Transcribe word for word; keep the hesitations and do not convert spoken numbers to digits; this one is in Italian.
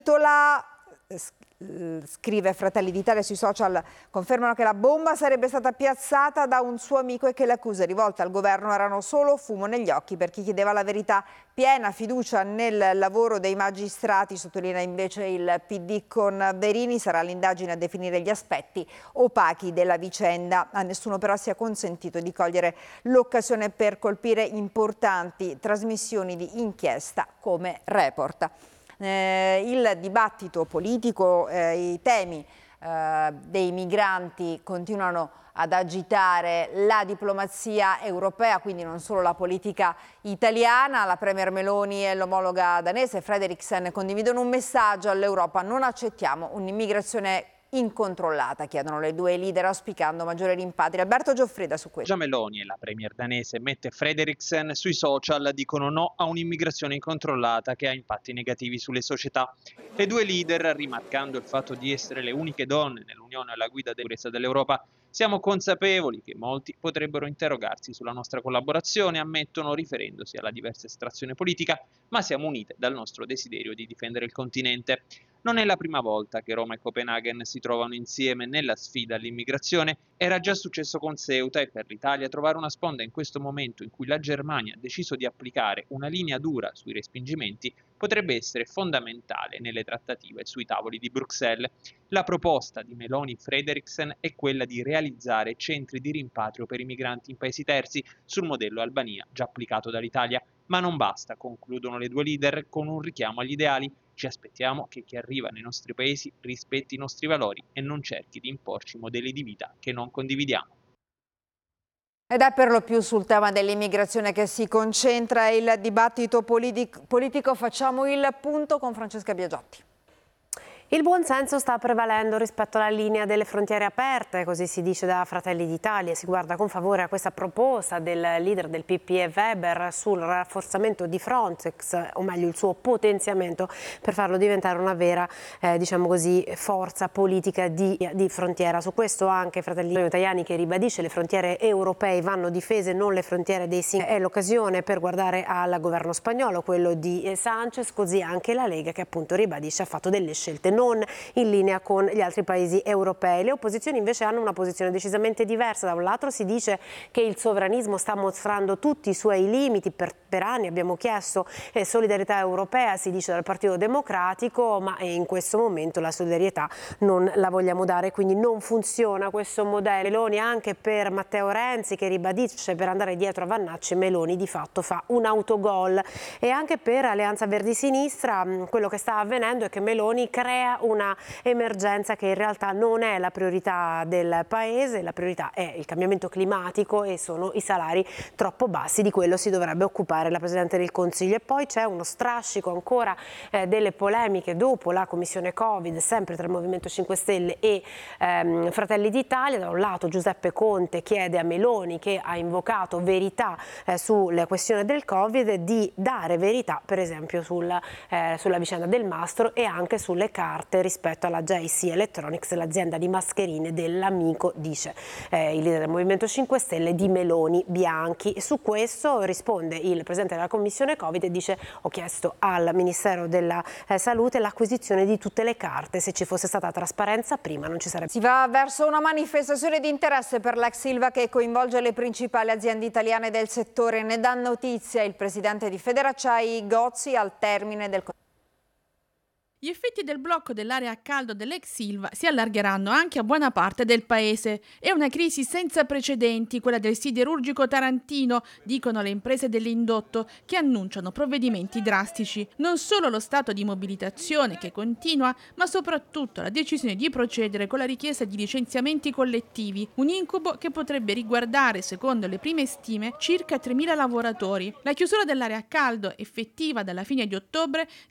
La, scrive Fratelli d'Italia sui social, confermano che la bomba sarebbe stata piazzata da un suo amico e che le accuse rivolte al governo erano solo fumo negli occhi per chi chiedeva la verità. Piena fiducia nel lavoro dei magistrati, sottolinea invece il P D con Verini. Sarà l'indagine a definire gli aspetti opachi della vicenda. A nessuno però sia consentito di cogliere l'occasione per colpire importanti trasmissioni di inchiesta come Report. Eh, il dibattito politico, eh, i temi eh, dei migranti continuano ad agitare la diplomazia europea, quindi non solo la politica italiana. La premier Meloni e l'omologa danese Frederiksen condividono un messaggio all'Europa: non accettiamo un'immigrazione incontrollata, chiedono le due leader, auspicando maggiore rimpatri. Alberto Gioffrida su questo. Già Meloni e la premier danese Mette Frederiksen sui social dicono no a un'immigrazione incontrollata che ha impatti negativi sulle società. Le due leader, rimarcando il fatto di essere le uniche donne nell'Unione alla guida della sicurezza dell'Europa, siamo consapevoli che molti potrebbero interrogarsi sulla nostra collaborazione, ammettono, riferendosi alla diversa estrazione politica, ma siamo unite dal nostro desiderio di difendere il continente. Non è la prima volta che Roma e Copenaghen si trovano insieme nella sfida all'immigrazione. Era già successo con Ceuta e per l'Italia trovare una sponda in questo momento in cui la Germania ha deciso di applicare una linea dura sui respingimenti potrebbe essere fondamentale nelle trattative sui tavoli di Bruxelles. La proposta di Meloni-Frederiksen è quella di realizzare centri di rimpatrio per i migranti in paesi terzi sul modello Albania già applicato dall'Italia. Ma non basta, concludono le due leader con un richiamo agli ideali. Ci aspettiamo che chi arriva nei nostri paesi rispetti i nostri valori e non cerchi di imporci modelli di vita che non condividiamo. Ed è per lo più sul tema dell'immigrazione che si concentra il dibattito politico. Facciamo il punto con Francesca Biagiotti. Il buonsenso sta prevalendo rispetto alla linea delle frontiere aperte, così si dice da Fratelli d'Italia. Si guarda con favore a questa proposta del leader del P P E Weber sul rafforzamento di Frontex, o meglio il suo potenziamento per farlo diventare una vera, eh, diciamo così, forza politica di, di frontiera. Su questo anche Fratelli Italiani che ribadisce che le frontiere europee vanno difese, non le frontiere dei singoli. È l'occasione per guardare al governo spagnolo, quello di Sanchez, così anche la Lega che appunto ribadisce ha fatto delle scelte non in linea con gli altri paesi europei. Le opposizioni invece hanno una posizione decisamente diversa. Da un lato si dice che il sovranismo sta mostrando tutti i suoi limiti, per, per anni abbiamo chiesto eh, solidarietà europea, si dice dal Partito Democratico, ma in questo momento la solidarietà non la vogliamo dare, quindi non funziona questo modello. Meloni anche per Matteo Renzi che ribadisce per andare dietro a Vannacci, Meloni di fatto fa un autogol. E anche per Alleanza Verdi Sinistra quello che sta avvenendo è che Meloni crea una emergenza che in realtà non è la priorità del paese. La priorità è il cambiamento climatico e sono i salari troppo bassi. Di quello si dovrebbe occupare la Presidente del Consiglio. E poi c'è uno strascico ancora eh, delle polemiche dopo la commissione Covid, sempre tra il Movimento cinque Stelle e ehm, Fratelli d'Italia. Da un lato Giuseppe Conte chiede a Meloni, che ha invocato verità eh, sulla questione del Covid, di dare verità per esempio sul, eh, sulla vicenda del Mastro e anche sulle carte rispetto alla J C Electronics, l'azienda di mascherine dell'amico, dice eh, il leader del Movimento cinque Stelle, di Meloni Bianchi. E su questo risponde il Presidente della Commissione Covid e dice: ho chiesto al Ministero della eh, Salute l'acquisizione di tutte le carte, se ci fosse stata trasparenza prima non ci sarebbe. Si va verso una manifestazione di interesse per l'ex Ilva che coinvolge le principali aziende italiane del settore. Ne dà notizia il Presidente di Federacciai Gozzi al termine del Gli effetti del blocco dell'area a caldo dell'ex Ilva si allargheranno anche a buona parte del paese. È una crisi senza precedenti, quella del siderurgico tarantino, dicono le imprese dell'indotto, che annunciano provvedimenti drastici. Non solo lo stato di mobilitazione che continua, ma soprattutto la decisione di procedere con la richiesta di licenziamenti collettivi, un incubo che potrebbe riguardare, secondo le prime stime, circa tremila lavoratori. La chiusura dell'area a caldo, effettiva dalla fine di ottobre,